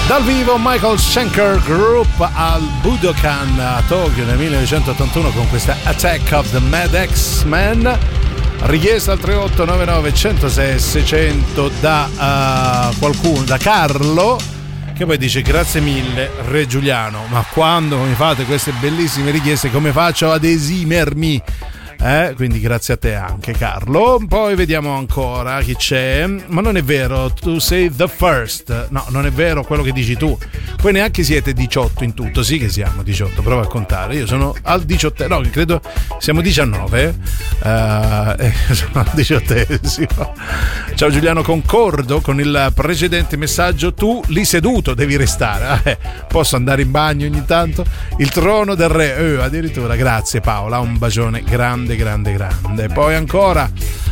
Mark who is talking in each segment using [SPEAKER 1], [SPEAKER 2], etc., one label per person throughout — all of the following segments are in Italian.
[SPEAKER 1] Dal vivo Michael Schenker Group al Budokan a Tokyo nel 1981 con questa Attack of the Mad X-Men, richiesta al 3899 106 600 da qualcuno, da Carlo, che poi dice: grazie mille Re Giuliano, ma quando mi fate queste bellissime richieste come faccio ad esimermi? Quindi grazie a te anche Carlo. Poi vediamo ancora chi c'è. Ma non è vero, tu sei the first. No, non è vero quello che dici tu. Poi neanche siete 18 in tutto. Sì che siamo 18, prova a contare. Io sono al 18, no, credo siamo 19. Sono al 18esimo. Ciao Giuliano, concordo con il precedente messaggio. Tu lì seduto devi restare. Posso andare in bagno ogni tanto? Il trono del re, addirittura. Grazie Paola, un bacione grande. Poi ancora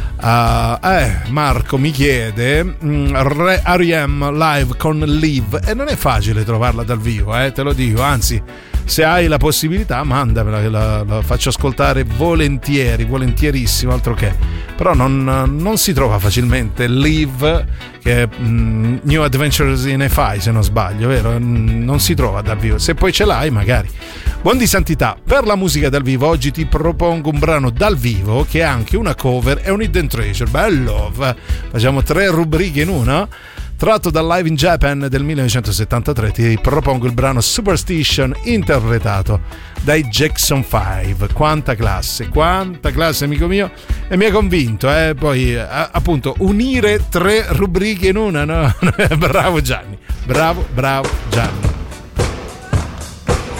[SPEAKER 1] Marco mi chiede R.E.M. live con Live, e non è facile trovarla dal vivo, te lo dico, anzi se hai la possibilità mandamela, la faccio ascoltare volentierissimo, altro che. Però non si trova facilmente Live, che è New Adventures in FI se non sbaglio, vero? Non si trova dal vivo, se poi ce l'hai magari. Buon di santità, per la musica dal vivo oggi ti propongo un brano dal vivo che è anche una cover e un hidden treasure. Bello, facciamo 3 rubriche in una. Tratto dal Live in Japan del 1973 ti propongo il brano Superstition interpretato dai Jackson 5. Quanta classe amico mio, e mi ha convinto, poi appunto unire 3 rubriche in una, no? Bravo Gianni, bravo Gianni.